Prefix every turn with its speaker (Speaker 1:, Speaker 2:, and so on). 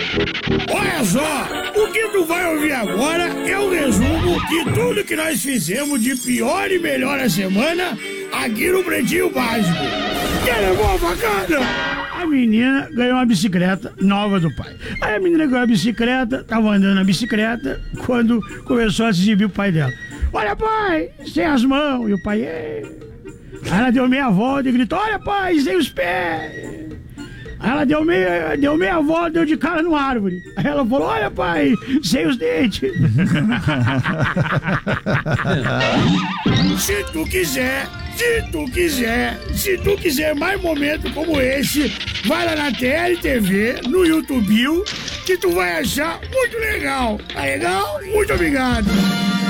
Speaker 1: Olha só, o que tu vai ouvir agora é o resumo de tudo que nós fizemos de pior e melhor a semana aqui no Pretinho Básico. Que levou a facada? A menina ganhou uma bicicleta nova do pai. Aí a menina ganhou a bicicleta, tava andando na bicicleta, quando começou a se exibir o pai dela. Olha, pai, sem as mãos. E o pai, ei. Aí ela deu meia volta e gritou, olha, pai, sem os pés. Aí ela deu meia volta, deu de cara numa árvore. Aí ela falou, olha, pai, sem os dentes. Se tu quiser mais momentos como esse, vai lá na TLTV, no YouTube, que tu vai achar muito legal. Tá legal? Muito obrigado.